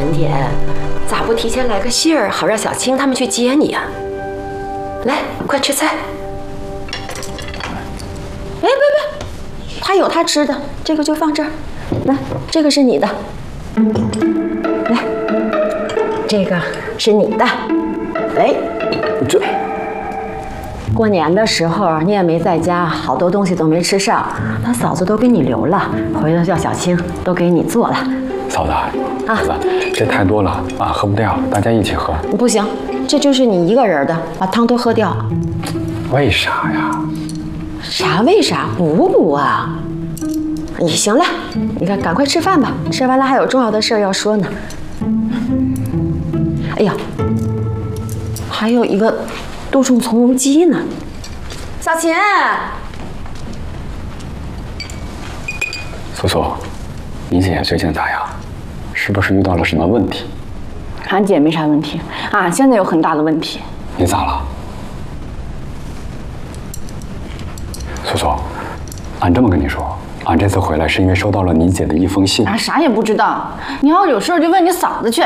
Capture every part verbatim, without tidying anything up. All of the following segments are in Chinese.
文典，咋不提前来个信儿，好让小青他们去接你呀？来，快吃菜。哎，别别，他有他吃的，这个就放这儿。来，这个是你的。来，这个是你的。哎， 这。 过年的时候你也没在家，好多东西都没吃上，他嫂子都给你留了，回头叫小青都给你做了。 嫂子，嫂子，这太多了啊，喝不掉，大家一起喝。 不行，这就是你一个人的，把汤都喝掉。 为啥呀？ 啥为啥？补不补啊？你行了，你看，赶快吃饭吧，吃完了还有重要的事儿要说呢。哎呀，还有一个。 杜仲从容鸡呢，小琴， 苏苏，你姐最近咋样？是不是遇到了什么问题？ 俺姐没啥问题，俺现在有很大的问题。 你咋了？苏苏，俺这么跟你说，俺这次回来是因为收到了你姐的一封信。 俺啥也不知道，你要有事就问你嫂子去。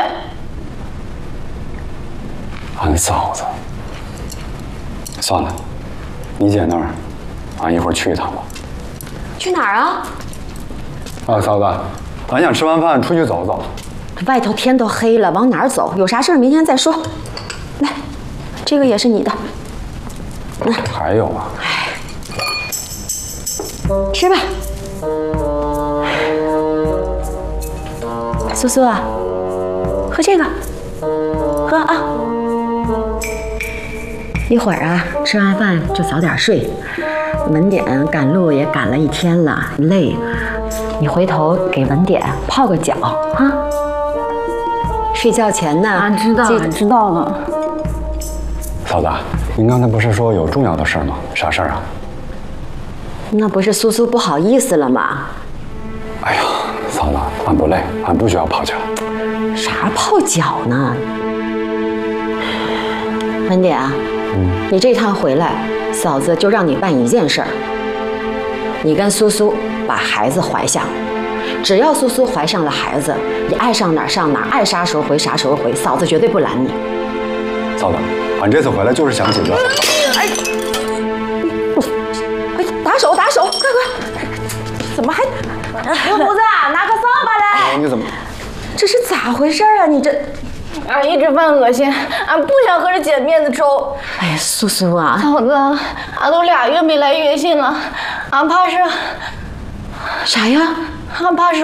俺嫂子。 算了，你姐那儿，俺一会儿去一趟吧。 去哪儿啊？ 啊，嫂子，俺想吃完饭出去走走。 外头天都黑了，往哪儿走？有啥事儿明天再说。来，这个也是你的。 还有啊。 吃吧。苏苏啊，喝这个，喝啊。 一会儿啊，吃完饭就早点睡。文典赶路也赶了一天了，累。你回头给文典泡个脚啊。睡觉前呢， 俺知道，俺知道了。 嫂子，您刚才不是说有重要的事吗？啥事儿啊？ 那不是苏苏不好意思了吗？ 哎呀，嫂子，俺不累，俺不需要泡脚。 啥泡脚呢？文典啊。 嗯、你这趟回来，嫂子就让你办一件事儿。你跟苏苏把孩子怀下，只要苏苏怀上了孩子，你爱上哪儿上哪儿，爱啥时候回啥时候回，嫂子绝对不拦你。 嫂子，俺这次回来就是想解决。 哎，哎，打手打手，快快！怎么还？ 刘胡子，拿个扫把来！ 你怎么？ 这是咋回事啊？你这…… 俺一直犯恶心，俺不想喝这姐面的粥。 哎呀，苏苏啊， 嫂子，俺都俩月没来月信了，俺怕是…… 啥呀？ 俺怕是